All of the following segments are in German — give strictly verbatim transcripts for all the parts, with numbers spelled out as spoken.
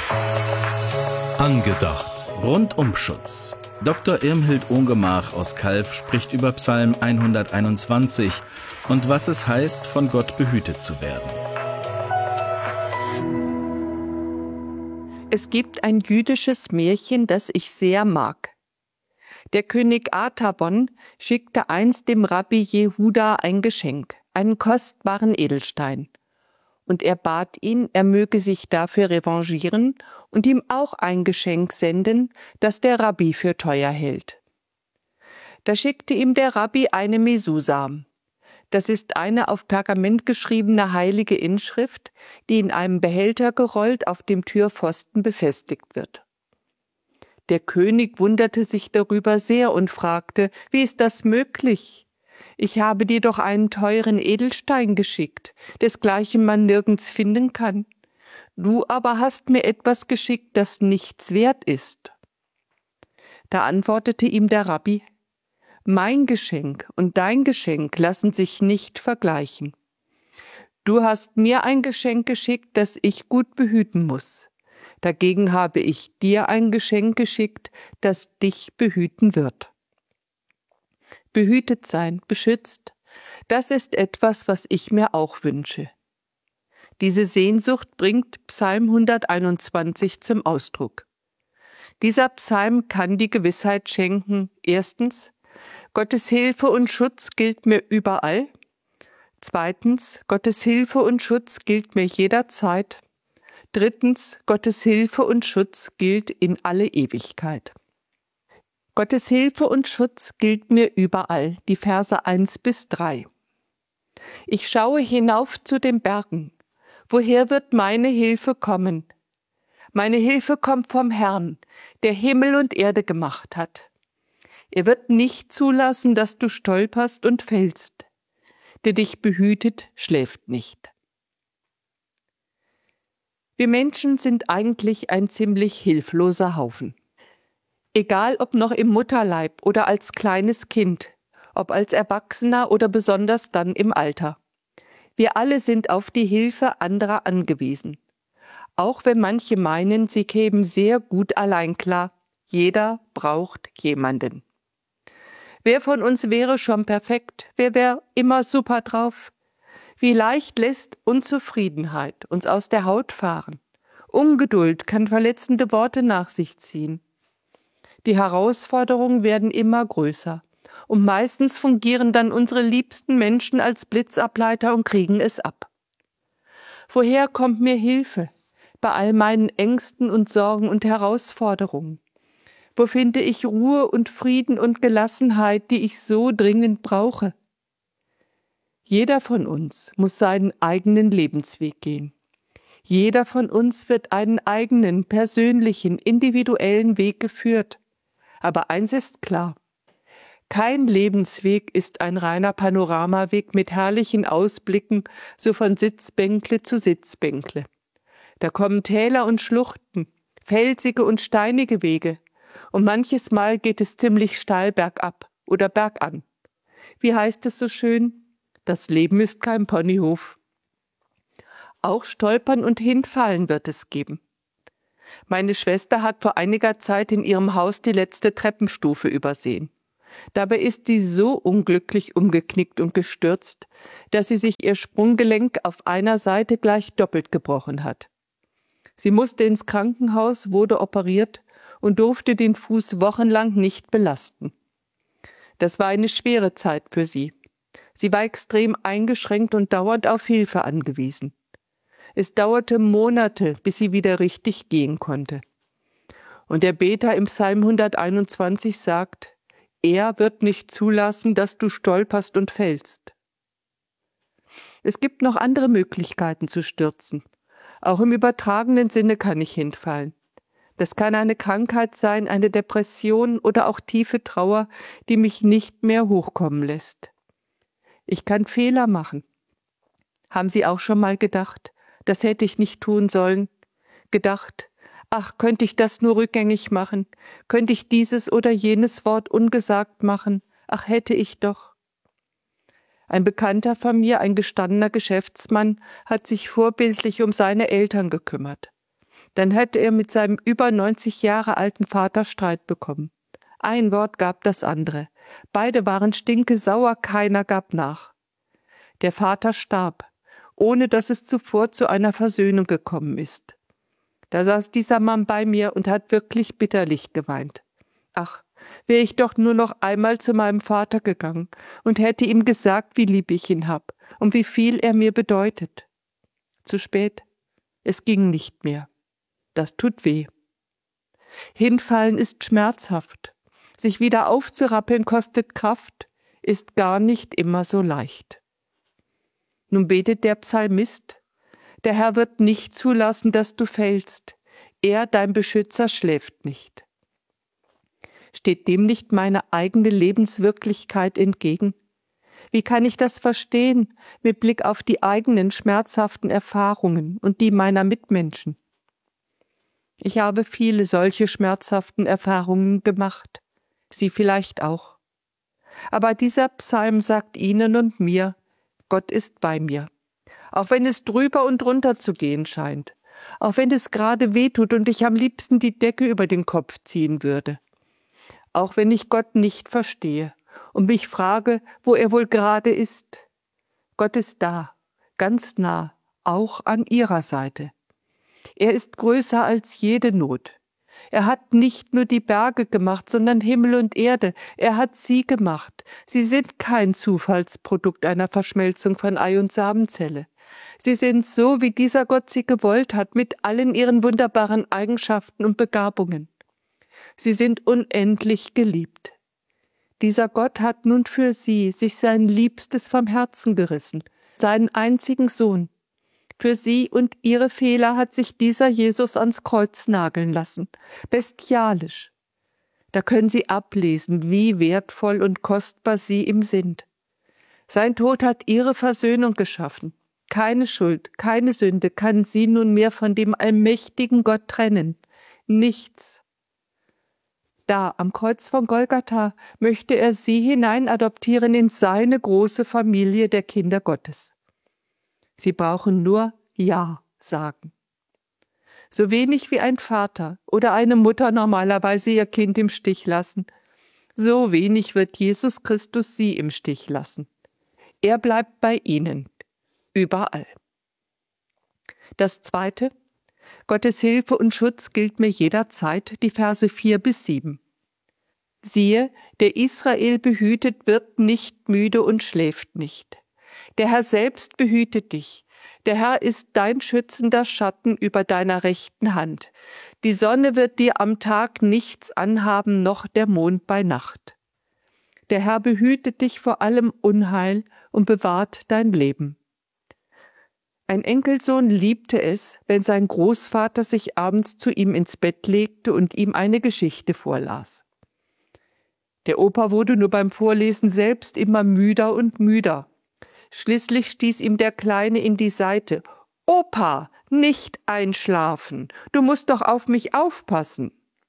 Angedacht. Rundumschutz. Doktor Irmhild Ongemach aus Calw spricht über Psalm hunderteinundzwanzig und was es heißt, von Gott behütet zu werden. Es gibt ein jüdisches Märchen, das ich sehr mag. Der König Artabon schickte einst dem Rabbi Jehuda ein Geschenk, einen kostbaren Edelstein. Und er bat ihn, er möge sich dafür revanchieren und ihm auch ein Geschenk senden, das der Rabbi für teuer hält. Da schickte ihm der Rabbi eine Mesusa. Das ist eine auf Pergament geschriebene heilige Inschrift, die in einem Behälter gerollt auf dem Türpfosten befestigt wird. Der König wunderte sich darüber sehr und fragte, wie ist das möglich? Ich habe dir doch einen teuren Edelstein geschickt, desgleichen man nirgends finden kann. Du aber hast mir etwas geschickt, das nichts wert ist. Da antwortete ihm der Rabbi, mein Geschenk und dein Geschenk lassen sich nicht vergleichen. Du hast mir ein Geschenk geschickt, das ich gut behüten muss. Dagegen habe ich dir ein Geschenk geschickt, das dich behüten wird. Behütet sein, beschützt, das ist etwas, was ich mir auch wünsche. Diese Sehnsucht bringt Psalm hunderteinundzwanzig zum Ausdruck. Dieser Psalm kann die Gewissheit schenken, erstens, Gottes Hilfe und Schutz gilt mir überall. Zweitens, Gottes Hilfe und Schutz gilt mir jederzeit. Drittens, Gottes Hilfe und Schutz gilt in alle Ewigkeit. Gottes Hilfe und Schutz gilt mir überall, die Verse eins bis drei. Ich schaue hinauf zu den Bergen. Woher wird meine Hilfe kommen? Meine Hilfe kommt vom Herrn, der Himmel und Erde gemacht hat. Er wird nicht zulassen, dass du stolperst und fällst. Der dich behütet, schläft nicht. Wir Menschen sind eigentlich ein ziemlich hilfloser Haufen. Egal ob noch im Mutterleib oder als kleines Kind, ob als Erwachsener oder besonders dann im Alter. Wir alle sind auf die Hilfe anderer angewiesen. Auch wenn manche meinen, sie kämen sehr gut allein klar, jeder braucht jemanden. Wer von uns wäre schon perfekt? Wer wäre immer super drauf? Wie leicht lässt Unzufriedenheit uns aus der Haut fahren. Ungeduld kann verletzende Worte nach sich ziehen. Die Herausforderungen werden immer größer und meistens fungieren dann unsere liebsten Menschen als Blitzableiter und kriegen es ab. Woher kommt mir Hilfe bei all meinen Ängsten und Sorgen und Herausforderungen? Wo finde ich Ruhe und Frieden und Gelassenheit, die ich so dringend brauche? Jeder von uns muss seinen eigenen Lebensweg gehen. Jeder von uns wird einen eigenen, persönlichen, individuellen Weg geführt. Aber eins ist klar, kein Lebensweg ist ein reiner Panoramaweg mit herrlichen Ausblicken, so von Sitzbänkle zu Sitzbänkle. Da kommen Täler und Schluchten, felsige und steinige Wege, und manches Mal geht es ziemlich steil bergab oder bergan. Wie heißt es so schön? Das Leben ist kein Ponyhof. Auch Stolpern und Hinfallen wird es geben. Meine Schwester hat vor einiger Zeit in ihrem Haus die letzte Treppenstufe übersehen. Dabei ist sie so unglücklich umgeknickt und gestürzt, dass sie sich ihr Sprunggelenk auf einer Seite gleich doppelt gebrochen hat. Sie musste ins Krankenhaus, wurde operiert und durfte den Fuß wochenlang nicht belasten. Das war eine schwere Zeit für sie. Sie war extrem eingeschränkt und dauernd auf Hilfe angewiesen. Es dauerte Monate, bis sie wieder richtig gehen konnte. Und der Beter im Psalm hunderteinundzwanzig sagt, er wird nicht zulassen, dass du stolperst und fällst. Es gibt noch andere Möglichkeiten zu stürzen. Auch im übertragenen Sinne kann ich hinfallen. Das kann eine Krankheit sein, eine Depression oder auch tiefe Trauer, die mich nicht mehr hochkommen lässt. Ich kann Fehler machen. Haben Sie auch schon mal gedacht, das hätte ich nicht tun sollen? Gedacht, ach, könnte ich das nur rückgängig machen? Könnte ich dieses oder jenes Wort ungesagt machen? Ach, hätte ich doch. Ein Bekannter von mir, ein gestandener Geschäftsmann, hat sich vorbildlich um seine Eltern gekümmert. Dann hätte er mit seinem über neunzig Jahre alten Vater Streit bekommen. Ein Wort gab das andere. Beide waren stinkesauer, keiner gab nach. Der Vater starb, ohne dass es zuvor zu einer Versöhnung gekommen ist. Da saß dieser Mann bei mir und hat wirklich bitterlich geweint. Ach, wäre ich doch nur noch einmal zu meinem Vater gegangen und hätte ihm gesagt, wie lieb ich ihn hab und wie viel er mir bedeutet. Zu spät. Es ging nicht mehr. Das tut weh. Hinfallen ist schmerzhaft. Sich wieder aufzurappeln kostet Kraft, ist gar nicht immer so leicht. Nun betet der Psalmist: Der Herr wird nicht zulassen, dass du fällst. Er, dein Beschützer, schläft nicht. Steht dem nicht meine eigene Lebenswirklichkeit entgegen? Wie kann ich das verstehen mit Blick auf die eigenen schmerzhaften Erfahrungen und die meiner Mitmenschen? Ich habe viele solche schmerzhaften Erfahrungen gemacht, Sie vielleicht auch. Aber dieser Psalm sagt Ihnen und mir: Gott ist bei mir. Auch wenn es drüber und drunter zu gehen scheint, auch wenn es gerade wehtut und ich am liebsten die Decke über den Kopf ziehen würde, auch wenn ich Gott nicht verstehe und mich frage, wo er wohl gerade ist. Gott ist da, ganz nah, auch an Ihrer Seite. Er ist größer als jede Not. Er hat nicht nur die Berge gemacht, sondern Himmel und Erde. Er hat sie gemacht. Sie sind kein Zufallsprodukt einer Verschmelzung von Ei und Samenzelle. Sie sind so, wie dieser Gott sie gewollt hat, mit allen ihren wunderbaren Eigenschaften und Begabungen. Sie sind unendlich geliebt. Dieser Gott hat nun für sie sich sein Liebstes vom Herzen gerissen, seinen einzigen Sohn. Für sie und ihre Fehler hat sich dieser Jesus ans Kreuz nageln lassen, bestialisch. Da können Sie ablesen, wie wertvoll und kostbar Sie ihm sind. Sein Tod hat ihre Versöhnung geschaffen. Keine Schuld, keine Sünde kann sie nunmehr von dem allmächtigen Gott trennen. Nichts. Da, am Kreuz von Golgatha, möchte er sie hineinadoptieren in seine große Familie der Kinder Gottes. Sie brauchen nur Ja sagen. So wenig wie ein Vater oder eine Mutter normalerweise ihr Kind im Stich lassen, so wenig wird Jesus Christus sie im Stich lassen. Er bleibt bei ihnen, überall. Das Zweite: Gottes Hilfe und Schutz gilt mir jederzeit, die Verse vier bis sieben. Siehe, der Israel behütet, wird nicht müde und schläft nicht. Der Herr selbst behütet dich. Der Herr ist dein schützender Schatten über deiner rechten Hand. Die Sonne wird dir am Tag nichts anhaben, noch der Mond bei Nacht. Der Herr behütet dich vor allem Unheil und bewahrt dein Leben. Ein Enkelsohn liebte es, wenn sein Großvater sich abends zu ihm ins Bett legte und ihm eine Geschichte vorlas. Der Opa wurde nur beim Vorlesen selbst immer müder und müder. Schließlich stieß ihm der Kleine in die Seite. »Opa, nicht einschlafen! Du musst doch auf mich aufpassen!«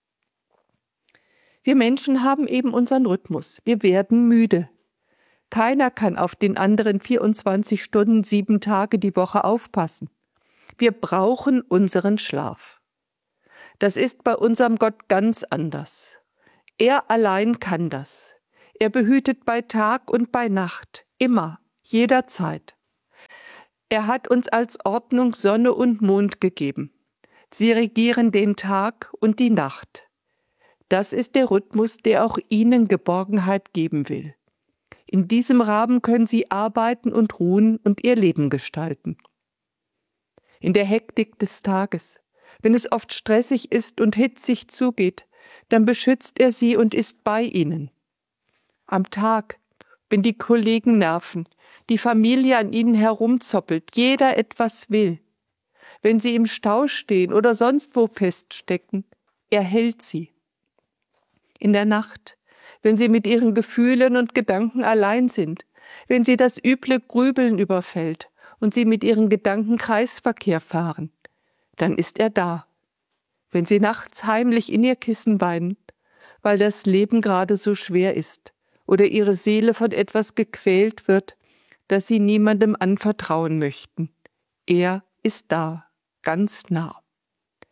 Wir Menschen haben eben unseren Rhythmus. Wir werden müde. Keiner kann auf den anderen vierundzwanzig Stunden, sieben Tage die Woche aufpassen. Wir brauchen unseren Schlaf. Das ist bei unserem Gott ganz anders. Er allein kann das. Er behütet bei Tag und bei Nacht, immer, jederzeit. Er hat uns als Ordnung Sonne und Mond gegeben. Sie regieren den Tag und die Nacht. Das ist der Rhythmus, der auch Ihnen Geborgenheit geben will. In diesem Rahmen können Sie arbeiten und ruhen und Ihr Leben gestalten. In der Hektik des Tages, wenn es oft stressig ist und hitzig zugeht, dann beschützt er Sie und ist bei Ihnen. Am Tag, wenn die Kollegen nerven, die Familie an Ihnen herumzoppelt, jeder etwas will, wenn Sie im Stau stehen oder sonst wo feststecken, er hält Sie. In der Nacht, wenn Sie mit Ihren Gefühlen und Gedanken allein sind, wenn Sie das üble Grübeln überfällt und Sie mit Ihren Gedanken Kreisverkehr fahren, dann ist er da. Wenn Sie nachts heimlich in Ihr Kissen weinen, weil das Leben gerade so schwer ist oder Ihre Seele von etwas gequält wird, das Sie niemandem anvertrauen möchten, er ist da, ganz nah.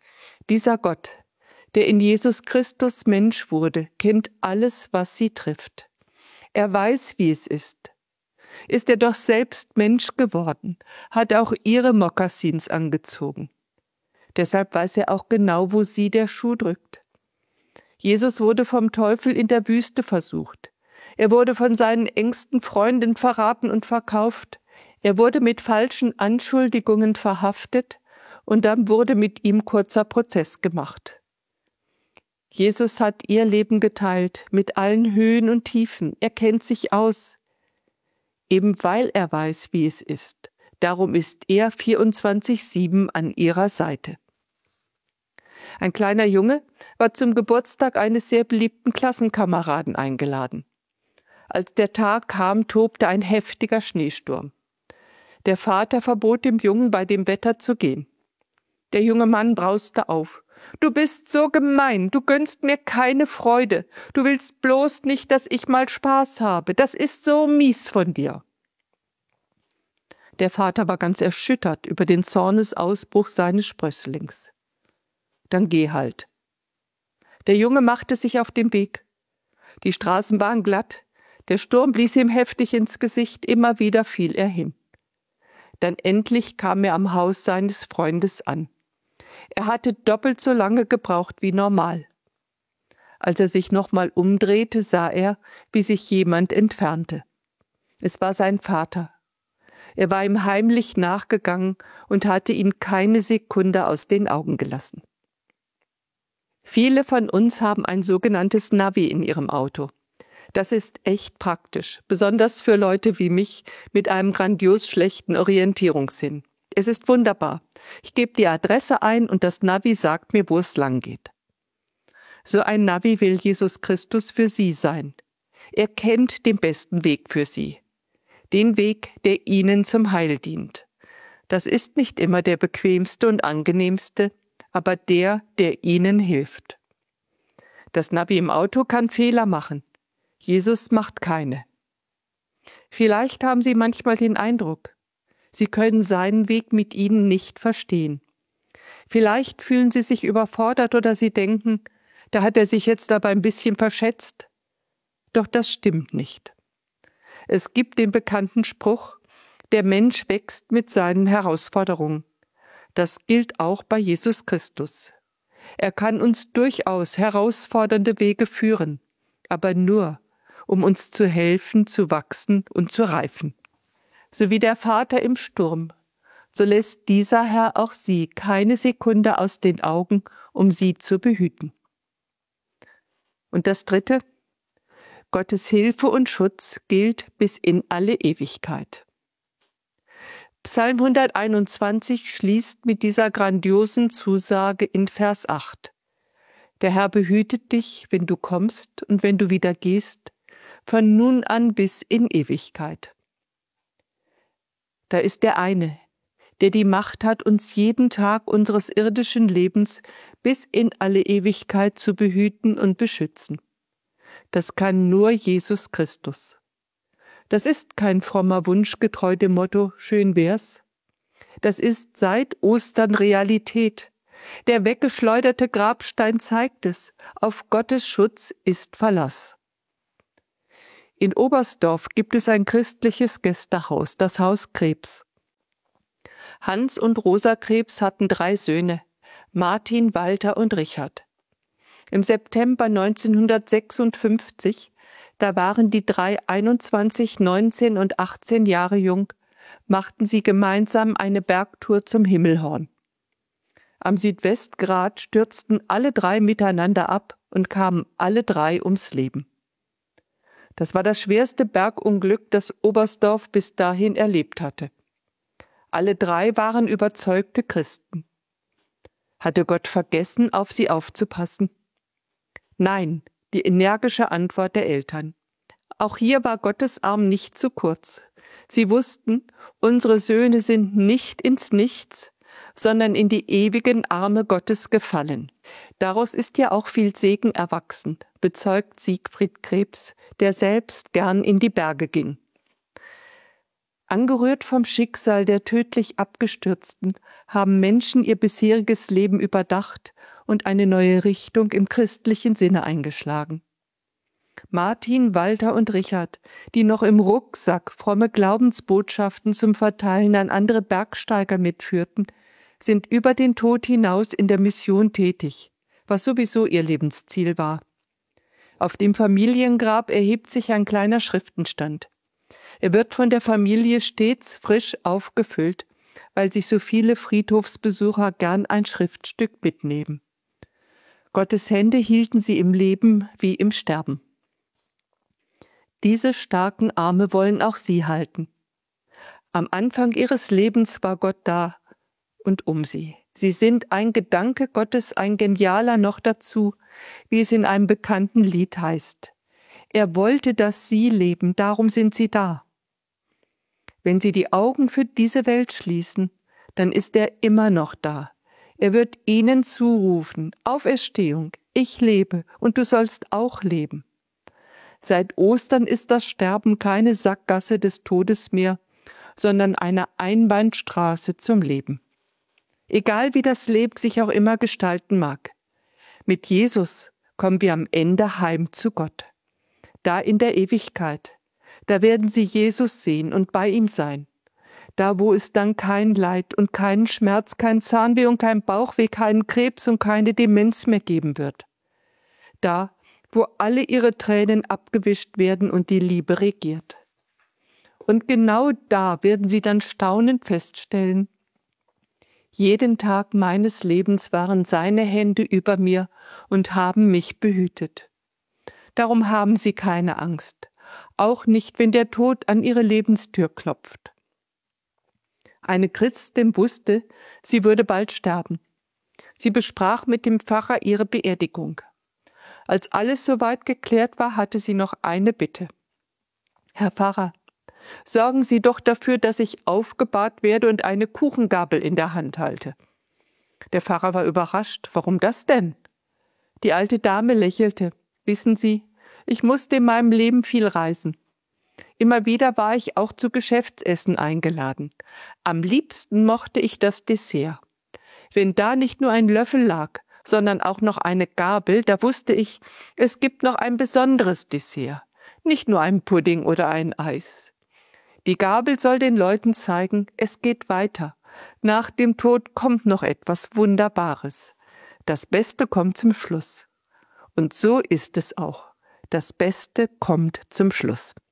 Dieser Gott, der in Jesus Christus Mensch wurde, kennt alles, was sie trifft. Er weiß, wie es ist. Ist er doch selbst Mensch geworden, hat auch ihre Mokassins angezogen. Deshalb weiß er auch genau, wo sie der Schuh drückt. Jesus wurde vom Teufel in der Wüste versucht. Er wurde von seinen engsten Freunden verraten und verkauft. Er wurde mit falschen Anschuldigungen verhaftet und dann wurde mit ihm kurzer Prozess gemacht. Jesus hat ihr Leben geteilt, mit allen Höhen und Tiefen. Er kennt sich aus, eben weil er weiß, wie es ist. Darum ist er vierundzwanzig sieben an ihrer Seite. Ein kleiner Junge war zum Geburtstag eines sehr beliebten Klassenkameraden eingeladen. Als der Tag kam, tobte ein heftiger Schneesturm. Der Vater verbot dem Jungen, bei dem Wetter zu gehen. Der junge Mann brauste auf. »Du bist so gemein, du gönnst mir keine Freude. Du willst bloß nicht, dass ich mal Spaß habe. Das ist so mies von dir.« Der Vater war ganz erschüttert über den Zornesausbruch seines Sprösslings. »Dann geh halt.« Der Junge machte sich auf den Weg. Die Straßen waren glatt, der Sturm blies ihm heftig ins Gesicht, immer wieder fiel er hin. Dann endlich kam er am Haus seines Freundes an. Er hatte doppelt so lange gebraucht wie normal. Als er sich nochmal umdrehte, sah er, wie sich jemand entfernte. Es war sein Vater. Er war ihm heimlich nachgegangen und hatte ihn keine Sekunde aus den Augen gelassen. Viele von uns haben ein sogenanntes Navi in ihrem Auto. Das ist echt praktisch, besonders für Leute wie mich mit einem grandios schlechten Orientierungssinn. Es ist wunderbar. Ich gebe die Adresse ein und das Navi sagt mir, wo es lang geht. So ein Navi will Jesus Christus für Sie sein. Er kennt den besten Weg für Sie. Den Weg, der Ihnen zum Heil dient. Das ist nicht immer der bequemste und angenehmste, aber der, der Ihnen hilft. Das Navi im Auto kann Fehler machen. Jesus macht keine. Vielleicht haben Sie manchmal den Eindruck, Sie können seinen Weg mit Ihnen nicht verstehen. Vielleicht fühlen Sie sich überfordert oder Sie denken, da hat er sich jetzt aber ein bisschen verschätzt. Doch das stimmt nicht. Es gibt den bekannten Spruch, der Mensch wächst mit seinen Herausforderungen. Das gilt auch bei Jesus Christus. Er kann uns durchaus herausfordernde Wege führen, aber nur, um uns zu helfen, zu wachsen und zu reifen. So wie der Vater im Sturm, so lässt dieser Herr auch Sie keine Sekunde aus den Augen, um Sie zu behüten. Und das Dritte, Gottes Hilfe und Schutz gilt bis in alle Ewigkeit. Psalm hunderteinundzwanzig schließt mit dieser grandiosen Zusage in Vers acht. Der Herr behütet dich, wenn du kommst und wenn du wieder gehst, von nun an bis in Ewigkeit. Da ist der eine, der die Macht hat, uns jeden Tag unseres irdischen Lebens bis in alle Ewigkeit zu behüten und beschützen. Das kann nur Jesus Christus. Das ist kein frommer Wunsch getreu dem Motto, schön wär's. Das ist seit Ostern Realität. Der weggeschleuderte Grabstein zeigt es, auf Gottes Schutz ist Verlass. In Oberstdorf gibt es ein christliches Gästehaus, das Haus Krebs. Hans und Rosa Krebs hatten drei Söhne, Martin, Walter und Richard. Im September neunzehnhundertsechsundfünfzig, da waren die drei einundzwanzig, neunzehn und achtzehn Jahre jung, machten sie gemeinsam eine Bergtour zum Himmelhorn. Am Südwestgrat stürzten alle drei miteinander ab und kamen alle drei ums Leben. Das war das schwerste Bergunglück, das Oberstdorf bis dahin erlebt hatte. Alle drei waren überzeugte Christen. Hatte Gott vergessen, auf sie aufzupassen? Nein, die energische Antwort der Eltern. Auch hier war Gottes Arm nicht zu kurz. Sie wussten, unsere Söhne sind nicht ins Nichts, sondern in die ewigen Arme Gottes gefallen. Daraus ist ja auch viel Segen erwachsen, bezeugt Siegfried Krebs, der selbst gern in die Berge ging. Angerührt vom Schicksal der tödlich Abgestürzten haben Menschen ihr bisheriges Leben überdacht und eine neue Richtung im christlichen Sinne eingeschlagen. Martin, Walter und Richard, die noch im Rucksack fromme Glaubensbotschaften zum Verteilen an andere Bergsteiger mitführten, sind über den Tod hinaus in der Mission tätig, was sowieso ihr Lebensziel war. Auf dem Familiengrab erhebt sich ein kleiner Schriftenstand. Er wird von der Familie stets frisch aufgefüllt, weil sich so viele Friedhofsbesucher gern ein Schriftstück mitnehmen. Gottes Hände hielten sie im Leben wie im Sterben. Diese starken Arme wollen auch sie halten. Am Anfang ihres Lebens war Gott da und um sie. Sie sind ein Gedanke Gottes, ein genialer noch dazu, wie es in einem bekannten Lied heißt. Er wollte, dass sie leben, darum sind sie da. Wenn sie die Augen für diese Welt schließen, dann ist er immer noch da. Er wird ihnen zurufen, Auferstehung, ich lebe und du sollst auch leben. Seit Ostern ist das Sterben keine Sackgasse des Todes mehr, sondern eine Einbahnstraße zum Leben. Egal wie das Leben sich auch immer gestalten mag. Mit Jesus kommen wir am Ende heim zu Gott. Da in der Ewigkeit, da werden sie Jesus sehen und bei ihm sein. Da, wo es dann kein Leid und keinen Schmerz, kein Zahnweh und kein Bauchweh, keinen Krebs und keine Demenz mehr geben wird. Da, wo alle ihre Tränen abgewischt werden und die Liebe regiert. Und genau da werden sie dann staunend feststellen, jeden Tag meines Lebens waren seine Hände über mir und haben mich behütet. Darum haben sie keine Angst, auch nicht, wenn der Tod an ihre Lebenstür klopft. Eine Christin wusste, sie würde bald sterben. Sie besprach mit dem Pfarrer ihre Beerdigung. Als alles soweit geklärt war, hatte sie noch eine Bitte. Herr Pfarrer, sorgen Sie doch dafür, dass ich aufgebahrt werde und eine Kuchengabel in der Hand halte. Der Pfarrer war überrascht. Warum das denn? Die alte Dame lächelte. Wissen Sie, ich musste in meinem Leben viel reisen. Immer wieder war ich auch zu Geschäftsessen eingeladen. Am liebsten mochte ich das Dessert. Wenn da nicht nur ein Löffel lag, sondern auch noch eine Gabel, da wusste ich, es gibt noch ein besonderes Dessert, nicht nur ein Pudding oder ein Eis. Die Gabel soll den Leuten zeigen, es geht weiter. Nach dem Tod kommt noch etwas Wunderbares. Das Beste kommt zum Schluss. Und so ist es auch. Das Beste kommt zum Schluss.